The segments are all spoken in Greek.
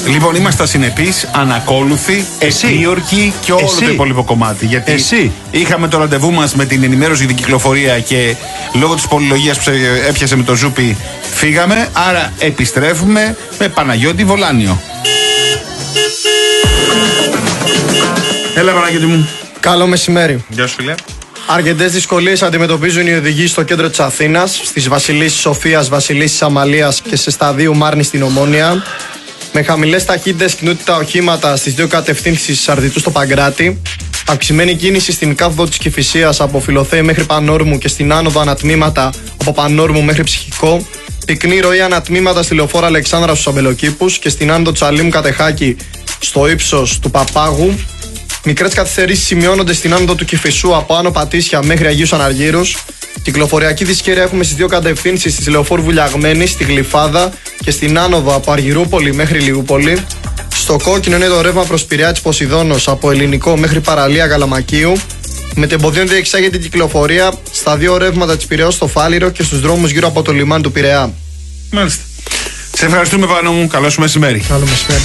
Λοιπόν, είμαστε ασυνεπείς, ανακόλουθοι, επίορκοι και όλο το υπόλοιπο κομμάτι. Γιατί είχαμε το ραντεβού μας με την ενημέρωση για την κυκλοφορία και λόγω της πολυλογίας που έπιασε με το Ζούπι φύγαμε. Άρα επιστρέφουμε με Παναγιώτη Βολάνιο. Έλα, Παναγιώτη μου. Καλό μεσημέρι. Γεια σου, φίλε. Αρκετές δυσκολίες αντιμετωπίζουν οι οδηγοί στο κέντρο της Αθήνας, στις Βασιλίσσης Σοφίας, Βασιλίσσης Αμαλίας και σε σταδίου Μάρνη στην Ομόνια. Με χαμηλές ταχύτητες κινούνται τα οχήματα στις δύο κατευθύνσεις Σαρδιτού στο Παγκράτη. Αυξημένη κίνηση στην κάθοδο της Κηφισίας από Φιλοθέη μέχρι Πανόρμου και στην άνοδο ανατμήματα από Πανόρμου μέχρι Ψυχικό. Πυκνή ροή ανατμήματα στη λεωφόρο Αλεξάνδρα στους Αμπελοκήπους και στην άνοδο Τσαλίμου Κατεχάκη στο ύψος του Παπάγου. Μικρές καθυστερήσεις σημειώνονται στην άνοδο του Κηφισού από Άνω Πατήσια μέχρι Αγίους Αναργύρους. Κυκλοφοριακή δυσκέρεια έχουμε στις δύο κατευθύνσεις της λεωφόρου Βουλιαγμένη, στη Γλυφάδα και στην άνοδο από Αργυρούπολη μέχρι Λιούπολη. Στο κόκκινο είναι το ρεύμα προς Πειραιά της Ποσειδώνος από Ελληνικό μέχρι Παραλία Καλαμακίου. Με τεμποδίων διεξάγεται η κυκλοφορία στα δύο ρεύματα της Πειραιώς στο Φάληρο και στους δρόμους γύρω από το λιμάνι του Πειραιά. Μάλιστα. Σε ευχαριστούμε, Πάνο μου. Καλό σου μεσημέρι. Καλό μεσημέρι.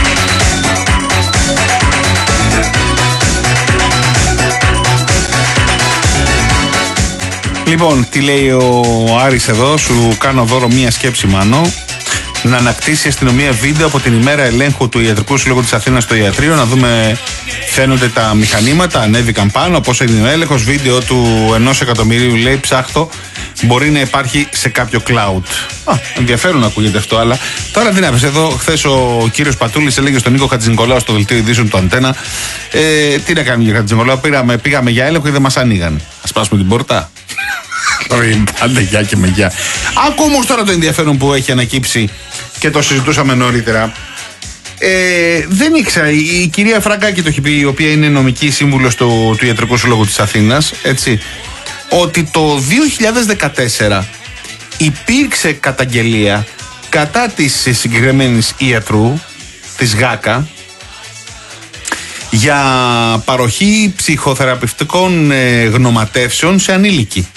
Λοιπόν, τι λέει ο Άρης εδώ, σου κάνω δώρο μία σκέψη, Μάνο. Να ανακτήσει η αστυνομία βίντεο από την ημέρα ελέγχου του Ιατρικού Συλλόγου της Αθήνας στο ιατρείο, να δούμε, φαίνονται τα μηχανήματα, ανέβηκαν πάνω, πώς έγινε ο έλεγχος, βίντεο του 1 εκατομμυρίου, λέει, ψάχτω, μπορεί να υπάρχει σε κάποιο cloud. Ενδιαφέρον ακούγεται αυτό, αλλά τώρα τι να πεις, εδώ χθες ο κύριος Πατούλης έλεγε στον Νίκο Χατζηνικολάου στο δελτίο ειδήσεων του Αντένα, τι να κάνουμε για Χατζηνικολάου, πήγαμε για έλεγχο και δεν μας ανοίγανε. Ας πάσουμε την πόρτα. Πάντα γεια και με γεια. Άκου όμως τώρα το ενδιαφέρον που έχει ανακύψει και το συζητούσαμε νωρίτερα. Δεν ήξερα, η κυρία Φραγκάκη το έχει πει, η οποία είναι νομική σύμβουλος του Ιατρικού Συλλόγου της Αθήνας, έτσι, ότι το 2014 υπήρξε καταγγελία κατά της συγκεκριμένης ιατρού, της ΓΑΚΑ, για παροχή ψυχοθεραπευτικών γνωματεύσεων σε ανήλικη.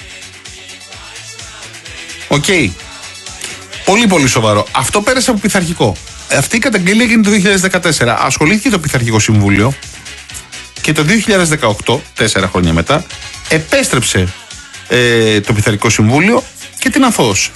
Οκ. Πολύ πολύ σοβαρό. Αυτό πέρασε από πειθαρχικό. Αυτή η καταγγελία έγινε το 2014. Ασχολήθηκε το Πειθαρχικό Συμβούλιο και το 2018, 4 χρόνια μετά, επέστρεψε το Πειθαρχικό Συμβούλιο και την αθώωσε.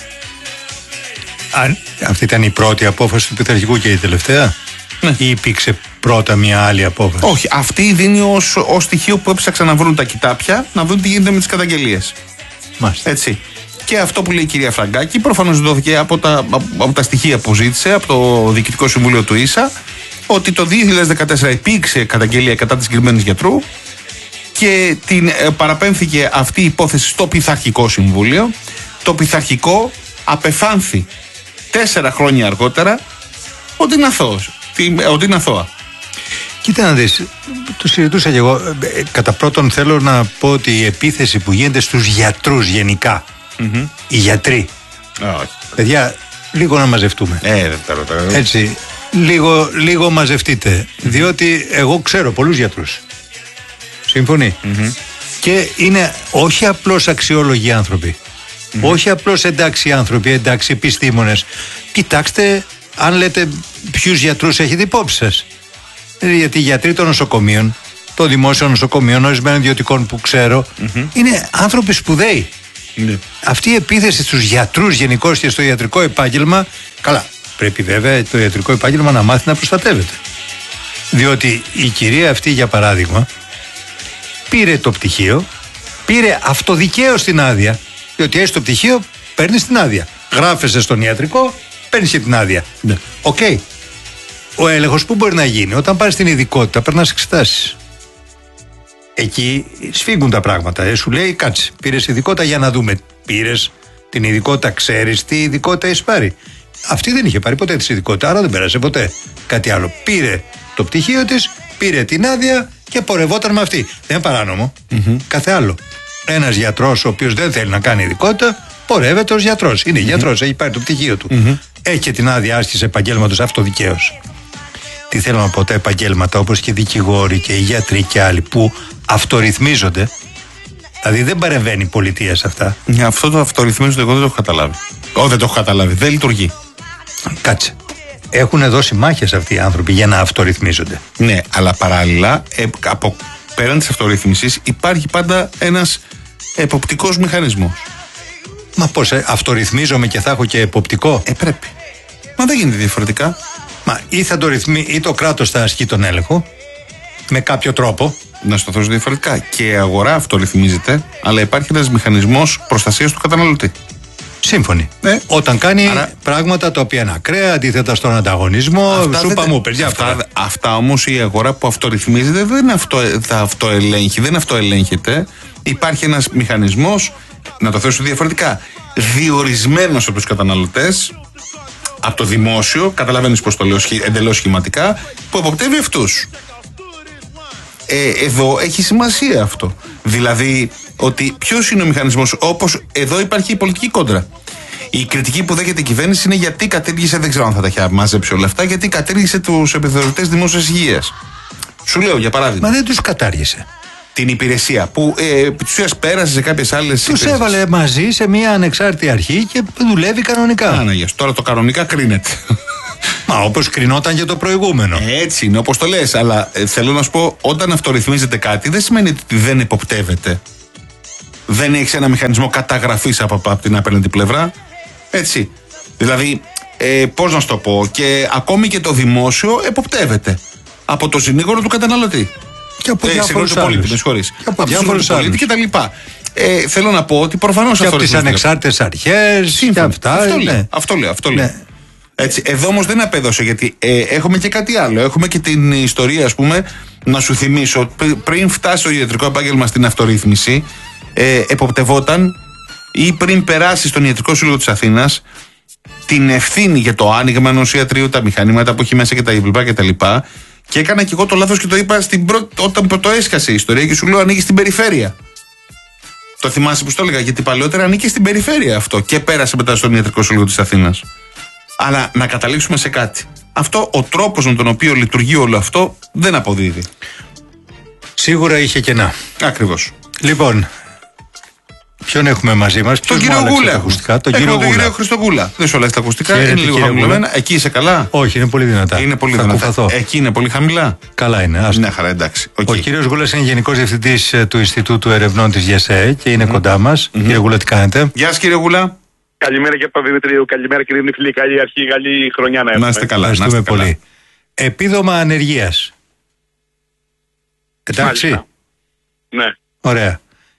Αυτή ήταν η πρώτη απόφαση του Πειθαρχικού και η τελευταία? Ναι. Ή υπήρξε πρώτα μια άλλη απόφαση? Όχι. Αυτή δίνει ως στοιχείο που έψαξαν να βρουν τα κοιτάπια, να δουν τι γίνεται με τις καταγγελίες. Μάλιστα. Έτσι. Και αυτό που λέει η κυρία Φραγκάκη προφανώς δόθηκε από τα στοιχεία που ζήτησε από το Διοικητικό Συμβούλιο του ΙΣΑ, ότι το 2014 υπήρξε καταγγελία κατά της συγκεκριμένης γιατρού και την παραπέμφθηκε αυτή η υπόθεση στο Πειθαρχικό Συμβούλιο. Το Πειθαρχικό απεφάνθη 4 χρόνια αργότερα ότι είναι αθώα. Κοίτα να δεις, το συζητούσα και εγώ. Κατά πρώτον θέλω να πω ότι η επίθεση που γίνεται στους γιατρούς γενικά, οι γιατροί, παιδιά, λίγο να μαζευτούμε. Έτσι, λίγο μαζευτείτε. Διότι εγώ ξέρω πολλούς γιατρούς. Σύμφωνοι? Και είναι όχι απλώς αξιόλογοι άνθρωποι, όχι απλώς εντάξει άνθρωποι, εντάξει επιστήμονες. Κοιτάξτε, αν λέτε ποιους γιατρούς έχετε υπόψη σας. Γιατί οι γιατροί των νοσοκομείων, των δημόσιων νοσοκομείων, ορισμένων ιδιωτικών που ξέρω, είναι άνθρωποι σπουδαίοι. Αυτή η επίθεση στους γιατρούς γενικώς και στο ιατρικό επάγγελμα, καλά, πρέπει βέβαια το ιατρικό επάγγελμα να μάθει να προστατεύεται. Διότι η κυρία αυτή, για παράδειγμα, πήρε το πτυχίο, πήρε αυτοδικαίως την άδεια, διότι έχεις το πτυχίο, παίρνεις την άδεια. Γράφεσαι στον ιατρικό, παίρνεις και την άδεια. Οκ. Ο έλεγχος που μπορεί να γίνει? Όταν πάρεις την ειδικότητα, περνάς εξετάσεις. Εκεί σφίγγουν τα πράγματα. Σου λέει, κάτσε, πήρες ειδικότητα για να δούμε. Πήρες την ειδικότητα, ξέρεις τι ειδικότητα έχεις πάρει? Αυτή δεν είχε πάρει ποτέ τη ειδικότητα, άρα δεν πέρασε ποτέ κάτι άλλο. Πήρε το πτυχίο της, πήρε την άδεια και πορευόταν με αυτή. Δεν είναι παράνομο. Κάθε άλλο. Ένας γιατρός ο οποίος δεν θέλει να κάνει ειδικότητα, πορεύεται ως γιατρός. Είναι γιατρός, έχει πάρει το πτυχίο του. Έχει και την άδεια άσκησης επαγγέλματος αυτοδικαίως. Τι θέλω να πω, τα επαγγέλματα όπως και οι δικηγόροι και οι γιατροί και άλλοι που αυτορυθμίζονται, δηλαδή δεν παρεμβαίνει η πολιτεία σε αυτά. Αυτό το αυτορυθμίζονται εγώ δεν το έχω καταλάβει. Δεν το έχω καταλάβει. Δεν λειτουργεί. Κάτσε. Έχουν δώσει μάχες αυτοί οι άνθρωποι για να αυτορυθμίζονται. Ναι, αλλά παράλληλα, πέραν της αυτορύθμισης, υπάρχει πάντα ένας εποπτικός μηχανισμός. Μα πώς, αυτορυθμίζομαι και θα έχω και εποπτικό? Πρέπει. Μα δεν γίνεται διαφορετικά. Μα ή το κράτος θα ασκεί τον έλεγχο με κάποιο τρόπο. Να στο θέσω διαφορετικά. Και η αγορά αυτορυθμίζεται, αλλά υπάρχει ένας μηχανισμός προστασίας του καταναλωτή. Σύμφωνοι. Όταν κάνει πράγματα τα οποία είναι ακραία, αντίθετα στον ανταγωνισμό, αυτά όμως η αγορά που αυτορυθμίζεται δεν αυτοελέγχει, δεν αυτοελέγχεται. Υπάρχει ένας μηχανισμός, να το θέσω διαφορετικά, διορισμένος από τους καταναλωτές, από το δημόσιο, καταλαβαίνεις πώς το λέω εντελώς σχηματικά, που εποπτεύει αυτούς. Εδώ έχει σημασία αυτό. Δηλαδή, ότι ποιος είναι ο μηχανισμός, όπως εδώ υπάρχει η πολιτική κόντρα. Η κριτική που δέχεται η κυβέρνηση είναι γιατί κατήργησε, δεν ξέρω αν θα τα έχει μαζέψει όλα αυτά, γιατί κατήργησε τους επιθεωρητές δημόσιας υγείας. Σου λέω για παράδειγμα. Μα δεν τους κατάργησε. Την υπηρεσία που τους πέρασε σε κάποιες άλλες τους έβαλε μαζί σε μια ανεξάρτητη αρχή και δουλεύει κανονικά. Τώρα το κανονικά κρίνεται. Μα όπως κρινόταν και το προηγούμενο. Έτσι είναι, όπως το λες. Αλλά θέλω να σου πω, όταν αυτορυθμίζεται κάτι, δεν σημαίνει ότι δεν εποπτεύεται. Δεν έχεις ένα μηχανισμό καταγραφής από την απέναντι πλευρά. Έτσι. Δηλαδή, πώς να σου το πω, και ακόμη και το δημόσιο εποπτεύεται από το συνήγορο του καταναλωτή. Και από διάφορους άλλους. Και από διάφορους άλλους και τα λοιπά. Θέλω να πω ότι προφανώς και από τις ανεξάρτητες αρχές και αυτά. Αυτό λέω. Έτσι, εδώ όμως δεν απέδωσε, γιατί έχουμε και κάτι άλλο. Έχουμε και την ιστορία, ας πούμε, να σου θυμίσω, πριν φτάσει το ιατρικό επάγγελμα στην αυτορύθμιση, εποπτευόταν, ή πριν περάσει στον Ιατρικό Σύλλογο της Αθήνας, την ευθύνη για το άνοιγμα ενός ιατρείου, τα μηχανήματα που έχει μέσα κτλ. Και έκανα και εγώ το λάθος και το είπα όταν το έσκασε η ιστορία και σου λέω ανοίγει στην περιφέρεια. Το θυμάσαι που το έλεγα, γιατί παλαιότερα ανήκε στην περιφέρεια αυτό και πέρασε μετά στον Ιατρικό Σύλλογο της Αθήνας. Αλλά να καταλήξουμε σε κάτι. Αυτό, ο τρόπος με τον οποίο λειτουργεί όλο αυτό, δεν αποδίδει. Σίγουρα είχε κενά. Ακριβώς. Λοιπόν, ποιον έχουμε μαζί μας? Τον κύριο Γούλα. Τον κύριο Χριστογούλα. Δεν σου αλλάζει τα ακουστικά, είναι λίγο χαμηλωμένα. Εκεί είσαι καλά? Όχι, είναι πολύ δυνατά. Είναι πολύ δυνατά. Εκεί είναι πολύ χαμηλά. Καλά είναι. Ναι, χαρά, εντάξει. Ο κύριος Γούλας είναι Γενικός Διευθυντής του Ινστιτούτου Ερευνών της ΓΕΣΕ και είναι κοντά μας. Κύριε Γούλα, τι κάνετε? Γεια σας, κύριε Γούλα. Καλημέρα και από τον Δημητρίου. Καλημέρα, κύριε Νιφλή. Καλή αρχή, καλή χρονιά να έχουμε. Να είστε καλά. Ευχαριστούμε πολύ. Επίδομα ανεργίας. Εντάξει. Μάλιστα. Ναι. Ωραία.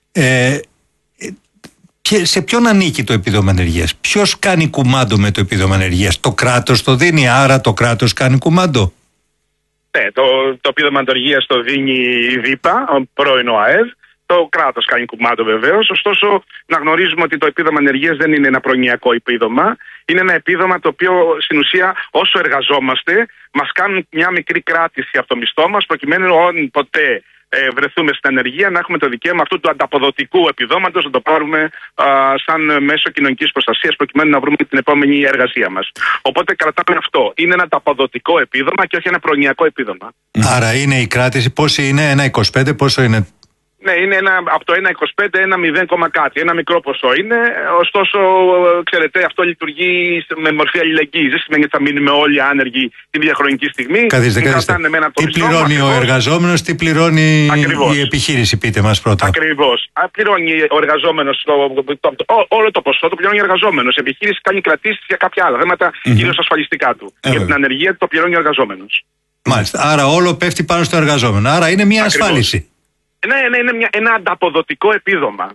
Και σε ποιον ανήκει το επίδομα ανεργίας? Ποιος κάνει κουμάντο με το επίδομα ανεργίας? Το κράτος το δίνει, άρα το κράτος κάνει κουμάντο? Ναι, το επίδομα ανεργίας το δίνει η ΔΥΠΑ, ο πρώην ΟΑΕΔ. Το κράτος κάνει κουμάντο βεβαίως. Ωστόσο, να γνωρίζουμε ότι το επίδομα ανεργίας δεν είναι ένα προνοιακό επίδομα. Είναι ένα επίδομα το οποίο στην ουσία, όσο εργαζόμαστε, μας κάνουν μια μικρή κράτηση από το μισθό μας, προκειμένου αν ποτέ βρεθούμε στην ανεργία να έχουμε το δικαίωμα αυτού του ανταποδοτικού επιδόματος να το πάρουμε σαν μέσο κοινωνικής προστασίας, προκειμένου να βρούμε την επόμενη εργασία μας. Οπότε κρατάμε αυτό. Είναι ένα ανταποδοτικό επίδομα και όχι ένα προνοιακό επίδομα. Άρα είναι η κράτηση, πόσο είναι, 1,25, πόσο είναι? Ναι, είναι από το 1,25, ένα 0, κάτι. Ένα μικρό ποσό είναι. Ωστόσο, ξέρετε, αυτό λειτουργεί με μορφή αλληλεγγύης. Δεν σημαίνει ότι θα μείνουμε όλοι άνεργοι την ίδια χρονική στιγμή. Καθίστε. Τι πληρώνει ο εργαζόμενος, τι πληρώνει η επιχείρηση, πείτε μας πρώτα. Ακριβώς. Πληρώνει ο εργαζόμενος όλο το ποσό, το πληρώνει ο εργαζόμενος. Η επιχείρηση κάνει κρατήσεις για κάποια άλλα θέματα, κυρίως ασφαλιστικά του. Για την ανεργία το πληρώνει ο εργαζόμενος. Μάλιστα. Άρα όλο πέφτει πάνω στο εργαζόμενο. Άρα είναι μια ασφάλιση. Ναι, είναι ένα ανταποδοτικό επίδομα.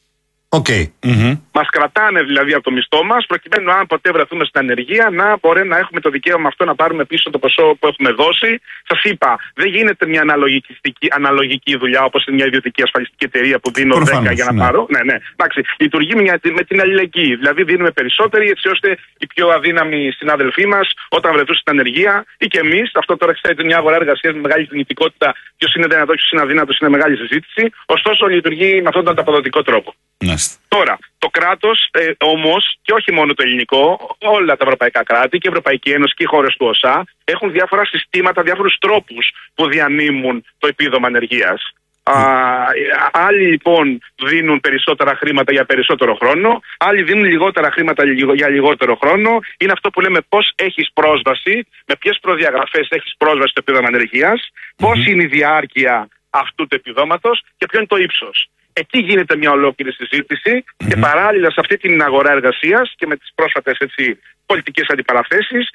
Μας κρατάνε δηλαδή από το μισθό μας, προκειμένου αν ποτέ βρεθούμε στην ανεργία να μπορεί να έχουμε το δικαίωμα αυτό να πάρουμε πίσω το ποσό που έχουμε δώσει. Σας είπα, δεν γίνεται μια αναλογική δουλειά όπως είναι μια ιδιωτική ασφαλιστική εταιρεία που δίνω 10 για να πάρω. Ναι. Εντάξει, λειτουργεί με την αλληλεγγύη. Δηλαδή δίνουμε περισσότεροι έτσι ώστε οι πιο αδύναμοι συνάδελφοί μας όταν βρεθούν στην ανεργία ή και εμείς. Αυτό τώρα ξέρετε μια αγορά εργασίας με μεγάλη κινητικότητα. Ποιος είναι δυνατός, ποιος είναι αδύνατος, είναι μεγάλη συζήτηση. Ωστόσο λειτουργεί με αυτόν τον ανταποδοτικό τρόπο. Τώρα, το κράτος όμως, και όχι μόνο το ελληνικό, όλα τα ευρωπαϊκά κράτη και η Ευρωπαϊκή Ένωση και οι χώρες του ΟΣΑ έχουν διάφορα συστήματα, διάφορους τρόπους που διανύμουν το επίδομα ανεργίας. Άλλοι λοιπόν δίνουν περισσότερα χρήματα για περισσότερο χρόνο, άλλοι δίνουν λιγότερα χρήματα για λιγότερο χρόνο. Είναι αυτό που λέμε πώς έχεις πρόσβαση, με ποιες προδιαγραφές έχεις πρόσβαση στο επίδομα ανεργίας, πώς είναι η διάρκεια αυτού του επιδόματος και ποιο είναι το ύψος. Εκεί γίνεται μια ολόκληρη συζήτηση και παράλληλα σε αυτή την αγορά εργασίας και με τις πρόσφατες πολιτικές αντιπαραθέσεις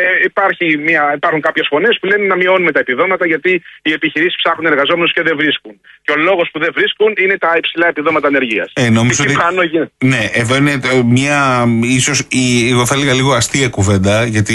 υπάρχουν κάποιες φωνές που λένε να μειώνουμε τα επιδόματα γιατί οι επιχειρήσεις ψάχνουν εργαζόμενους και δεν βρίσκουν. Και ο λόγος που δεν βρίσκουν είναι τα υψηλά επιδόματα ανεργίας. Νομίζω ότι... Ναι, εδώ είναι μια ίσως εγώ θα έλεγα λίγο αστεία κουβέντα, γιατί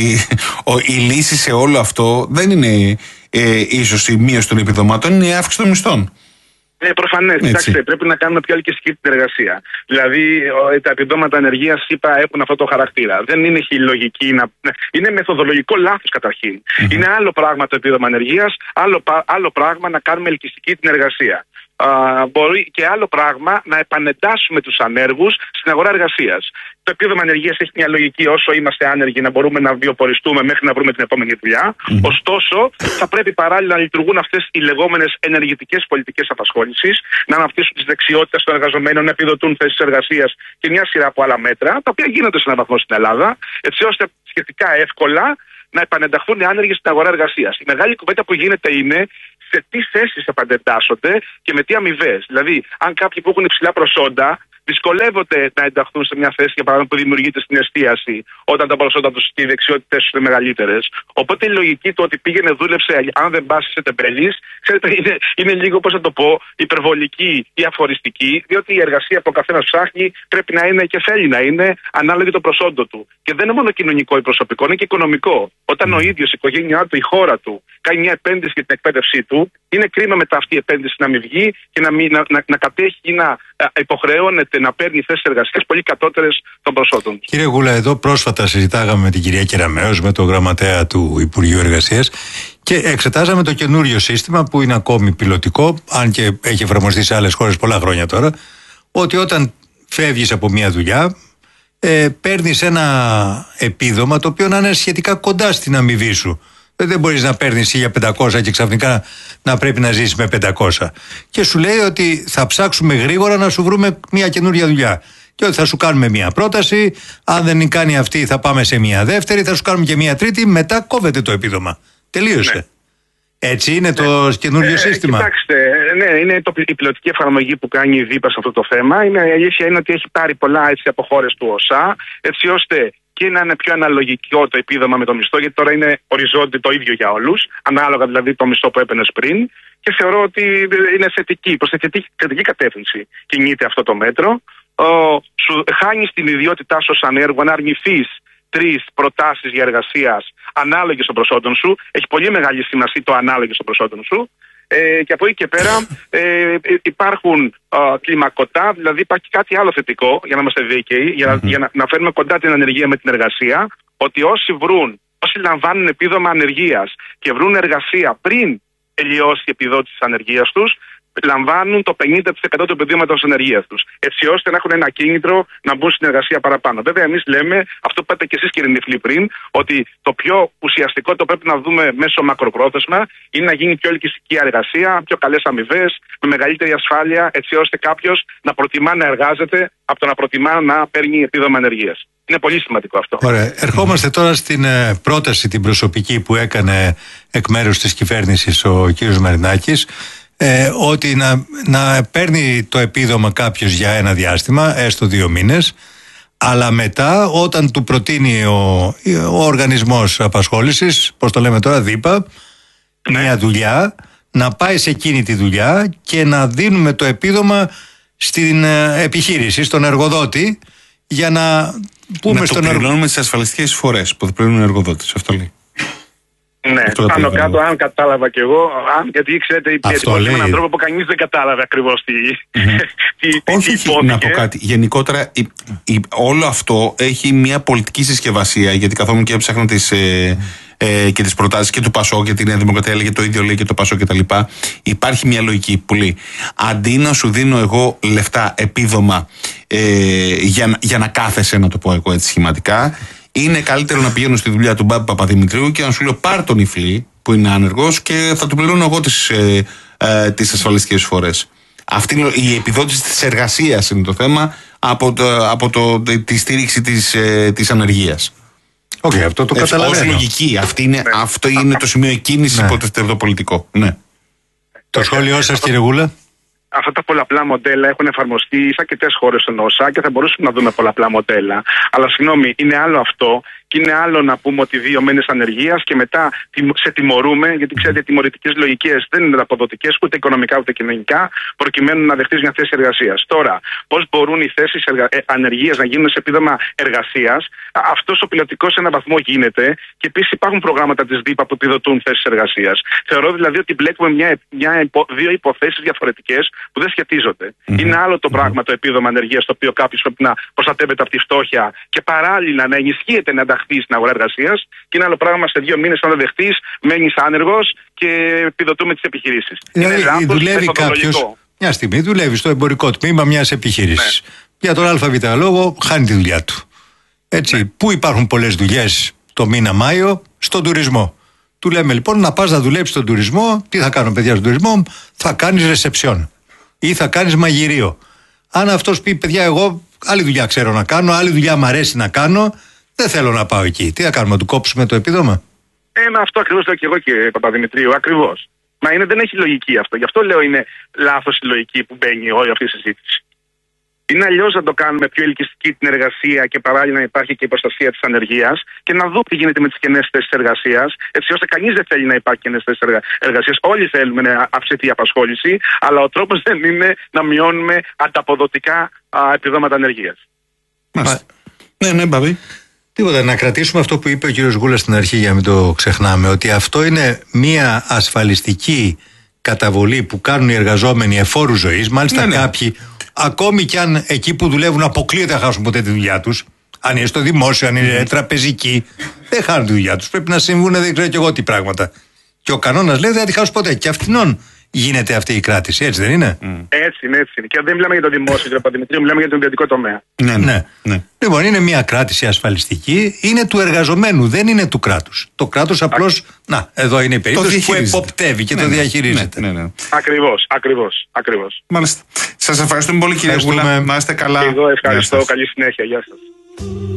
η λύση σε όλο αυτό δεν είναι ίσως η μείωση των επιδομάτων, είναι η αύξηση των μισθών. Ναι, προφανές. Κοιτάξτε, πρέπει να κάνουμε πιο ελκυστική την εργασία. Δηλαδή, τα επιδόματα ανεργίας, είπα, έχουν αυτό το χαρακτήρα. Δεν είναι λογική είναι μεθοδολογικό λάθος καταρχήν. Είναι άλλο πράγμα το επίδομα ανεργίας, άλλο πράγμα να κάνουμε ελκυστική την εργασία. Μπορεί και άλλο πράγμα να επανεντάσσουμε τους ανέργους στην αγορά εργασίας. Το επίδομα ανεργίας έχει μια λογική, όσο είμαστε άνεργοι να μπορούμε να βιοποριστούμε μέχρι να βρούμε την επόμενη δουλειά. Ωστόσο, θα πρέπει παράλληλα να λειτουργούν αυτές οι λεγόμενες ενεργητικές πολιτικές απασχόλησης, να αναπτύσσουν τις δεξιότητες των εργαζομένων, να επιδοτούν θέσεις εργασίας και μια σειρά από άλλα μέτρα, τα οποία γίνονται σε έναν βαθμό στην Ελλάδα, έτσι ώστε σχετικά εύκολα να επανενταχθούν οι άνεργοι στην αγορά εργασίας. Η μεγάλη κουβέντα που γίνεται είναι σε τι θέσεις επανεντάσσονται και με τι αμοιβές. Δηλαδή, αν κάποιοι που έχουν υψηλά προσόντα δυσκολεύονται να ενταχθούν σε μια θέση, για παράδειγμα, που δημιουργείται στην εστίαση, όταν τα προσόντα τους και οι δεξιότητες τους είναι μεγαλύτερες. Οπότε η λογική του ότι πήγαινε, δούλεψε, αν δεν πας σε τεμπελής, ξέρετε, είναι λίγο, πώς να το πω, υπερβολική ή αφοριστική, διότι η εργασία που ο καθένας ψάχνει πρέπει να είναι και θέλει να είναι ανάλογη το προσόντο του. Και δεν είναι μόνο κοινωνικό ή προσωπικό, είναι και οικονομικό. Όταν ο ίδιος, η οικογένειά του, η χώρα του κάνει μια επένδυση για την εκπαίδευσή του, είναι κρίμα μετά αυτή η επένδυση να μην βγει και να κατέχει ή να υποχρεώνεται να παίρνει θέσεις εργασίας πολύ κατώτερες των προσόντων. Κύριε Γούλα, εδώ πρόσφατα συζητάγαμε με την κυρία Κεραμέως, με τον γραμματέα του Υπουργείου Εργασίας, και εξετάζαμε το καινούριο σύστημα που είναι ακόμη πιλωτικό, αν και έχει εφαρμοστεί σε άλλες χώρες πολλά χρόνια τώρα, ότι όταν φεύγεις από μια δουλειά, παίρνεις ένα επίδομα το οποίο να είναι σχετικά κοντά στην αμοιβή σου. Δεν μπορείς να παίρνεις 1.500 και ξαφνικά να πρέπει να ζήσεις με 500. Και σου λέει ότι θα ψάξουμε γρήγορα να σου βρούμε μια καινούρια δουλειά. Και ότι θα σου κάνουμε μια πρόταση, αν δεν κάνει αυτή θα πάμε σε μια δεύτερη, θα σου κάνουμε και μια τρίτη, μετά κόβεται το επίδομα. Τελείωσε. Ναι. Έτσι είναι το καινούριο σύστημα. Κοιτάξτε, ναι, είναι η πιλωτική εφαρμογή που κάνει η ΔΥΠΑ σε αυτό το θέμα. Η αλήθεια είναι ότι έχει πάρει πολλά από χώρες του ΟΣΑ, έτσι ώστε και να είναι πιο αναλογικό το επίδομα με το μισθό, γιατί τώρα είναι οριζόντιο το ίδιο για όλους, ανάλογα δηλαδή το μισθό που έπαιρνες πριν, και θεωρώ ότι είναι προς θετική κατεύθυνση κινείται αυτό το μέτρο. Σου χάνεις την ιδιότητά σου ως ανέργο να αρνηθείς 3 προτάσεις για εργασίας ανάλογες των προσόντων σου. Έχει πολύ μεγάλη σημασία το ανάλογες των προσόντων σου. Και από εκεί και πέρα υπάρχουν κλιμακωτά, δηλαδή υπάρχει κάτι άλλο θετικό, για να είμαστε δίκαιοι, για να φέρουμε κοντά την ανεργία με την εργασία, ότι όσοι λαμβάνουν επίδομα ανεργίας και βρουν εργασία πριν τελειώσει η επιδότηση της ανεργίας τους, λαμβάνουν το 50% του επιδόματος ανεργίας τους, έτσι ώστε να έχουν ένα κίνητρο να μπουν στην εργασία παραπάνω. Βέβαια, εμείς λέμε, αυτό που είπατε και εσείς κύριε Νιφλή πριν, ότι το πιο ουσιαστικό το πρέπει να δούμε μέσω μακροπρόθεσμα είναι να γίνει πιο ελκυστική εργασία, πιο καλές αμοιβές, με μεγαλύτερη ασφάλεια, έτσι ώστε κάποιος να προτιμά να εργάζεται από το να προτιμά να παίρνει επίδομα ανεργίας. Είναι πολύ σημαντικό αυτό. Ωραία. Ερχόμαστε τώρα στην πρόταση την προσωπική που έκανε εκ μέρους της κυβέρνησης ο κ. Μαρινάκης. Ότι να παίρνει το επίδομα κάποιος για ένα διάστημα, έστω 2 μήνες, αλλά μετά όταν του προτείνει ο οργανισμός απασχόλησης, πώς το λέμε τώρα, ΔΥΠΑ, μια δουλειά, να πάει σε εκείνη τη δουλειά και να δίνουμε το επίδομα στην επιχείρηση, στον εργοδότη, για να πούμε να στον εργοδότη. Να πληρώνουμε τις ασφαλιστικές εισφορές που θα πληρώνουν οι εργοδότες, αυτό λέει. Ναι, πάνω κάτω, αν κατάλαβα κι εγώ, γιατί ξέρετε, με έναν τρόπο που κανείς δεν κατάλαβε ακριβώς τι όχι, να πω κάτι. Γενικότερα, όλο αυτό έχει μια πολιτική συσκευασία, γιατί καθόμουν και έψαχνα και τις προτάσεις και του Πασό και τη Νέα Δημοκρατία, έλεγε το ίδιο, λέει και το Πασό κτλ. Υπάρχει μια λογική που λέει, αντί να σου δίνω εγώ λεφτά επίδομα για να κάθεσαι, να το πω εγώ έτσι σχηματικά, είναι καλύτερο να πηγαίνω στη δουλειά του Μπάμπη Παπαδημητρίου και να σου λέω πάρ' τον Νιφλή που είναι άνεργος και θα του πληρώνω εγώ τις τις ασφαλιστικές εισφορές. Αυτή η επιδότηση της εργασίας είναι το θέμα από τη στήριξη της ανεργίας. Αυτό το καταλαβαίνω. Ως λογική. Αυτό είναι το σημείο εκκίνησης από το τερδοπολιτικό. Ναι. Το σχόλιο σας, κύριε Γούλα. Αυτά τα πολλαπλά μοντέλα έχουν εφαρμοστεί σε αρκετές χώρες στον ΩΣΑ και θα μπορούσαμε να δούμε πολλαπλά μοντέλα. Αλλά συγγνώμη, είναι άλλο αυτό και είναι άλλο να πούμε ότι 2 μήνες ανεργίας και μετά σε τιμωρούμε, γιατί ξέρετε, οι τιμωρητικές λογικές δεν είναι αποδοτικές ούτε οικονομικά ούτε κοινωνικά, προκειμένου να δεχτείς μια θέση εργασίας. Τώρα, πώς μπορούν οι θέσεις ανεργίας να γίνουν σε επίδομα εργασίας, αυτός ο πιλωτικός σε έναν βαθμό γίνεται και επίσης υπάρχουν προγράμματα της ΔΥΠΑ που επιδοτούν θέσεις εργασίας. Θεωρώ δηλαδή ότι μπλέκουμε δύο υποθέσεις διαφορετικές που δεν σχετίζονται. Είναι άλλο το πράγμα το επίδομα ανεργίας, το οποίο κάποιος πρέπει να προστατεύεται από τη φτώχεια και παράλληλα να ενισχύεται να ενταχθεί στην αγορά εργασίας. Και είναι άλλο πράγμα σε 2 μήνες, αν δεν δεχτείς, μένεις άνεργος και επιδοτούμε τις επιχειρήσεις. Δηλαδή, δουλεύει κάποιος, μια στιγμή δουλεύει στο εμπορικό τμήμα μιας επιχείρησης. Ναι. Για τον ΑΒ λόγο χάνει τη δουλειά του. Έτσι, ναι. Πού υπάρχουν πολλές δουλειές το μήνα Μάιο? Στον τουρισμό. Του λέμε λοιπόν να πας να δουλέψεις στον τουρισμό. Τι θα κάνουν παιδιά στον τουρισμό? Θα κάνεις ρεσεψιόν ή θα κάνεις μαγειρίο. Αν αυτός πει παιδιά, εγώ άλλη δουλειά ξέρω να κάνω, άλλη δουλειά μου αρέσει να κάνω, δεν θέλω να πάω εκεί. Τι θα κάνουμε, να του κόψουμε το επίδομα? Αυτό ακριβώς λέω και εγώ, κύριε Παπαδημητρίου, ακριβώς. Μα δεν έχει λογική αυτό. Γι' αυτό λέω είναι λάθος η λογική που μπαίνει όλη αυτή η συζήτηση. Είναι αλλιώς να το κάνουμε πιο ελκυστική την εργασία και παράλληλα να υπάρχει και η προστασία της ανεργίας και να δούμε τι γίνεται με τις κενές θέσεις εργασίας, έτσι ώστε κανείς δεν θέλει να υπάρχει κενές θέσεις εργασίας. Όλοι θέλουμε να αυξηθεί η απασχόληση, αλλά ο τρόπος δεν είναι να μειώνουμε ανταποδοτικά επιδόματα ανεργίας. Ναι, Μπαβή. Τίποτα, να κρατήσουμε αυτό που είπε ο κύριος Γούλας στην αρχή για να μην το ξεχνάμε, ότι αυτό είναι μια ασφαλιστική καταβολή που κάνουν οι εργαζόμενοι εφόρου ζωής, μάλιστα κάποιοι, ακόμη κι αν εκεί που δουλεύουν αποκλείεται να χάσουν ποτέ τη δουλειά τους, αν είναι στο δημόσιο, αν είναι τραπεζική, δεν χάνουν τη δουλειά τους. Πρέπει να συμβούν δεν ξέρω κι εγώ τι πράγματα. Και ο κανόνας λέει δεν θα τη χάσουν ποτέ. Και αυτήν γίνεται αυτή η κράτηση, έτσι δεν είναι? Έτσι είναι. Και δεν μιλάμε για το δημόσιο, κύριε Παπαδημητρίου, μιλάμε για τον ιδιωτικό τομέα. Ναι. Λοιπόν, είναι μια κράτηση ασφαλιστική, είναι του εργαζομένου, δεν είναι του κράτους. Το κράτος απλώς, εδώ είναι η περίπτωση που εποπτεύει και το διαχειρίζεται. Ναι. Ακριβώς. Μάλιστα. Σας ευχαριστούμε πολύ, κύριε Γούλα. Να είστε καλά. Εγώ ευχαριστώ. Καλή συνέχεια. Γεια σας.